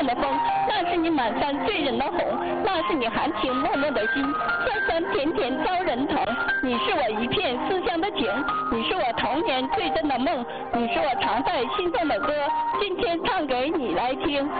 的风，那是你满山醉人的红，那是你含情脉脉的心，酸酸甜甜招人疼。你是我一片思乡的情，你是我童年最真的梦，你是我藏在心中的歌，今天唱给你来听。